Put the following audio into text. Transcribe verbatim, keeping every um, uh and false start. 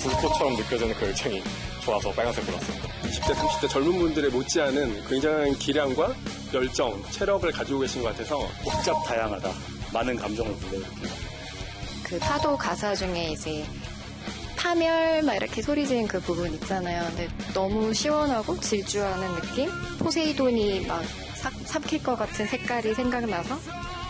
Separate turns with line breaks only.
불꽃처럼 느껴지는 그 열정이 좋아서 빨간색 골랐습니다.
이십 대, 삼십 대 젊은 분들의 못지않은 굉장한 기량과 열정, 체력을 가지고 계신 것 같아서
복잡 다양하다. 많은 감정을 불러일으킨다.
그 파도 가사 중에 이제 파멸 막 이렇게 소리 지른 그 부분 있잖아요. 근데 너무 시원하고 질주하는 느낌? 포세이돈이 막 삭, 삼킬 것 같은 색깔이 생각나서